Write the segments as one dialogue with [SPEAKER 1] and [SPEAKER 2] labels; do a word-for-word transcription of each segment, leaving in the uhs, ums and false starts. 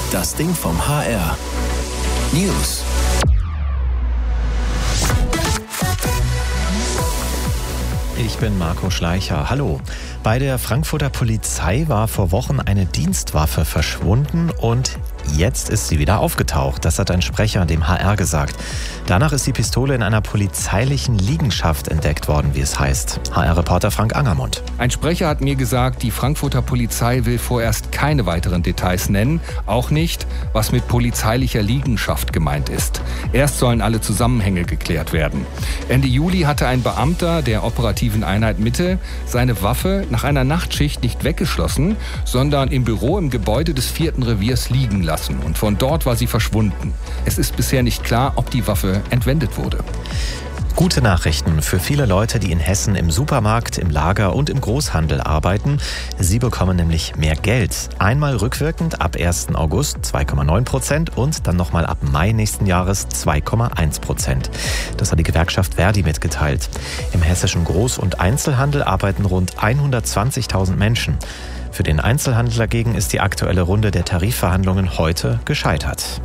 [SPEAKER 1] Das Ding vom H R. News.
[SPEAKER 2] Ich bin Marco Schleicher. Hallo. Bei der Frankfurter Polizei war vor Wochen eine Dienstwaffe verschwunden und jetzt ist sie wieder aufgetaucht. Das hat ein Sprecher dem H R gesagt. Danach ist die Pistole in einer polizeilichen Liegenschaft entdeckt worden, wie es heißt. H R-Reporter Frank Angermund.
[SPEAKER 3] Ein Sprecher hat mir gesagt, die Frankfurter Polizei will vorerst keine weiteren Details nennen. Auch nicht, was mit polizeilicher Liegenschaft gemeint ist. Erst sollen alle Zusammenhänge geklärt werden. Ende Juli hatte ein Beamter der operativen Einheit Mitte seine Waffe nach einer Nachtschicht nicht weggeschlossen, sondern im Büro im Gebäude des vierten Reviers liegen lassen. Und von dort war sie verschwunden. Es ist bisher nicht klar, ob die Waffe entwendet wurde.
[SPEAKER 2] Gute Nachrichten für viele Leute, die in Hessen im Supermarkt, im Lager und im Großhandel arbeiten. Sie bekommen nämlich mehr Geld. Einmal rückwirkend ab ersten August zwei Komma neun Prozent und dann nochmal ab Mai nächsten Jahres zwei Komma eins Prozent. Das hat die Gewerkschaft Verdi mitgeteilt. Im hessischen Groß- und Einzelhandel arbeiten rund hundertzwanzigtausend Menschen. Für den Einzelhandel dagegen ist die aktuelle Runde der Tarifverhandlungen heute gescheitert.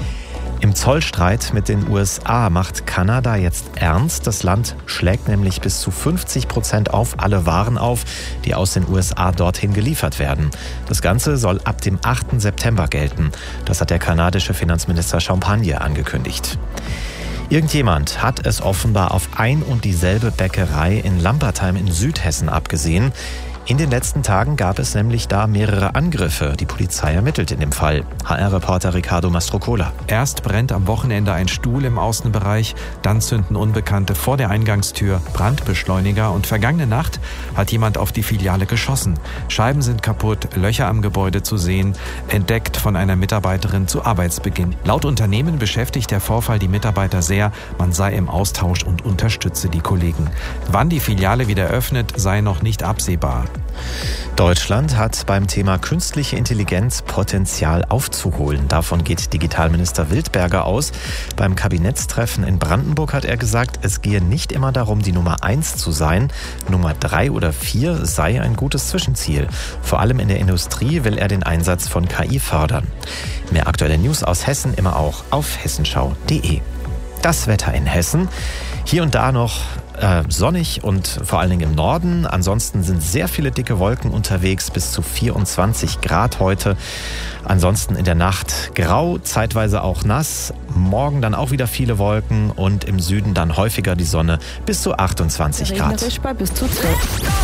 [SPEAKER 2] Im Zollstreit mit den U S A macht Kanada jetzt ernst. Das Land schlägt nämlich bis zu fünfzig Prozent auf alle Waren auf, die aus den U S A dorthin geliefert werden. Das Ganze soll ab dem achten September gelten. Das hat der kanadische Finanzminister Champagne angekündigt. Irgendjemand hat es offenbar auf ein und dieselbe Bäckerei in Lampertheim in Südhessen abgesehen. In den letzten Tagen gab es nämlich da mehrere Angriffe. Die Polizei ermittelt in dem Fall. H R-Reporter Ricardo Mastrocola.
[SPEAKER 4] Erst brennt am Wochenende ein Stuhl im Außenbereich, dann zünden Unbekannte vor der Eingangstür Brandbeschleuniger und vergangene Nacht hat jemand auf die Filiale geschossen. Scheiben sind kaputt, Löcher am Gebäude zu sehen, entdeckt von einer Mitarbeiterin zu Arbeitsbeginn. Laut Unternehmen beschäftigt der Vorfall die Mitarbeiter sehr, man sei im Austausch und unterstütze die Kollegen. Wann die Filiale wieder öffnet, sei noch nicht absehbar.
[SPEAKER 2] Deutschland hat beim Thema künstliche Intelligenz Potenzial aufzuholen. Davon geht Digitalminister Wildberger aus. Beim Kabinettstreffen in Brandenburg hat er gesagt, es gehe nicht immer darum, die Nummer eins zu sein. Nummer drei oder vier sei ein gutes Zwischenziel. Vor allem in der Industrie will er den Einsatz von K I fördern. Mehr aktuelle News aus Hessen immer auch auf hessenschau punkt de. Das Wetter in Hessen. Hier und da noch äh, sonnig und vor allen Dingen im Norden. Ansonsten sind sehr viele dicke Wolken unterwegs, bis zu vierundzwanzig Grad heute. Ansonsten in der Nacht grau, zeitweise auch nass. Morgen dann auch wieder viele Wolken und im Süden dann häufiger die Sonne, bis zu achtundzwanzig Grad.
[SPEAKER 5] Regnerisch bei bis zu zwölf.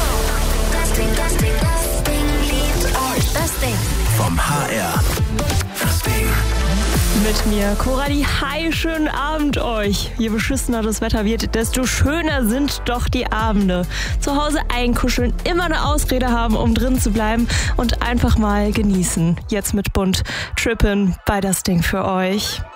[SPEAKER 1] Das Ding, das Ding, das Ding liebt euch. Das Ding vom H R. Das Ding.
[SPEAKER 5] Mit mir, Coralie. Hi, schönen Abend euch. Je beschissener das Wetter wird, desto schöner sind doch die Abende. Zu Hause einkuscheln, immer eine Ausrede haben, um drin zu bleiben und einfach mal genießen. Jetzt mit Bunt Trippin' bei Das Ding für euch.